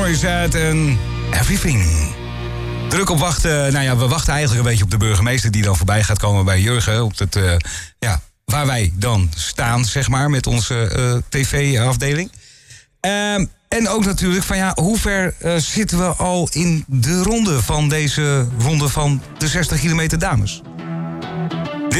Morissette en Everything. Druk op wachten. Nou ja, we wachten eigenlijk een beetje op de burgemeester die dan voorbij gaat komen bij Jurgen. Op het, waar wij dan staan, zeg maar, met onze tv-afdeling. En ook natuurlijk van hoe ver zitten we al in de ronde van deze ronde van de 60 kilometer dames?